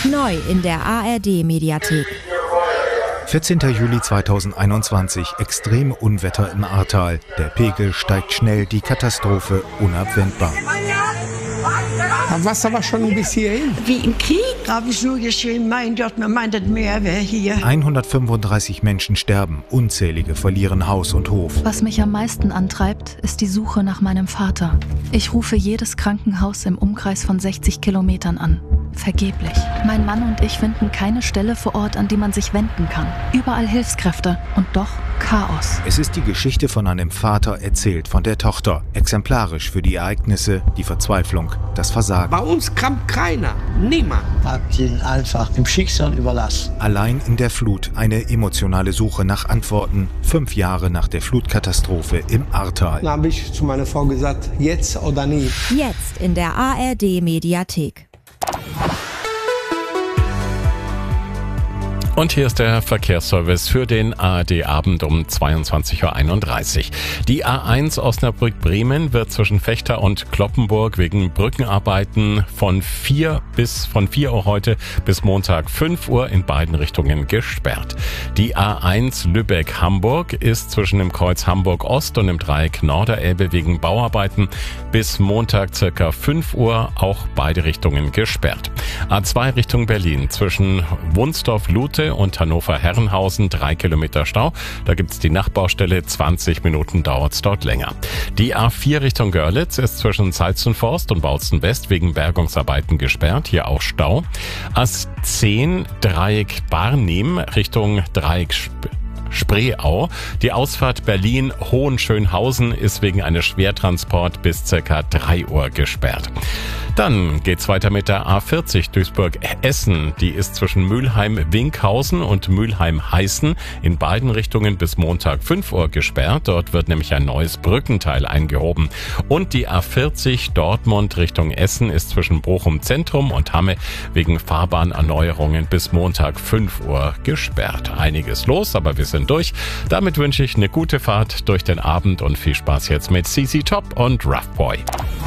Neu in der ARD-Mediathek. 14. Juli 2021, extreme Unwetter im Ahrtal. Der Pegel steigt schnell, die Katastrophe unabwendbar. Das Wasser war schon bis hierhin. Wie im Krieg habe ich nur geschrien, mein Gott, man meint, das Meer wäre hier. 135 Menschen sterben, unzählige verlieren Haus und Hof. Was mich am meisten antreibt, ist die Suche nach meinem Vater. Ich rufe jedes Krankenhaus im Umkreis von 60 Kilometern an. Vergeblich. Mein Mann und ich finden keine Stelle vor Ort, an die man sich wenden kann. Überall Hilfskräfte und doch Chaos. Es ist die Geschichte von einem Vater, erzählt von der Tochter. Exemplarisch für die Ereignisse, die Verzweiflung, das Versagen. Bei uns kam keiner, niemand. Habt ihn einfach dem Schicksal überlassen. Allein in der Flut eine emotionale Suche nach Antworten, 5 Jahre nach der Flutkatastrophe im Ahrtal. Dann habe ich zu meiner Frau gesagt, jetzt oder nie. Jetzt in der ARD-Mediathek. Und hier ist der Verkehrsservice für den ARD-Abend um 22.31 Uhr. Die A1 Osnabrück-Bremen wird zwischen Vechta und Cloppenburg wegen Brückenarbeiten von 4 Uhr heute bis Montag 5 Uhr in beiden Richtungen gesperrt. Die A1 Lübeck-Hamburg ist zwischen dem Kreuz Hamburg-Ost und dem Dreieck Norderelbe wegen Bauarbeiten bis Montag circa 5 Uhr auch beide Richtungen gesperrt. A2 Richtung Berlin zwischen Wunsdorf-Lute und Hannover-Herrenhausen 3 Kilometer Stau. Da gibt's die Nachbaustelle, 20 Minuten dauert's dort länger. Die A4 Richtung Görlitz ist zwischen Salzenforst und Bautzen West wegen Bergungsarbeiten gesperrt. Hier auch Stau. A10 Dreieck Barnim Richtung Dreieck Spreeau. Die Ausfahrt Berlin-Hohenschönhausen ist wegen eines Schwertransport bis ca. 3 Uhr gesperrt. Dann geht's weiter mit der A40 Duisburg-Essen. Die ist zwischen Mülheim-Winkhausen und Mülheim-Heißen in beiden Richtungen bis Montag 5 Uhr gesperrt. Dort wird nämlich ein neues Brückenteil eingehoben. Und die A40 Dortmund Richtung Essen ist zwischen Bochum Zentrum und Hamme wegen Fahrbahnerneuerungen bis Montag 5 Uhr gesperrt. Einiges los, aber wir sind durch. Damit wünsche ich eine gute Fahrt durch den Abend und viel Spaß jetzt mit CC Top und Rough Boy.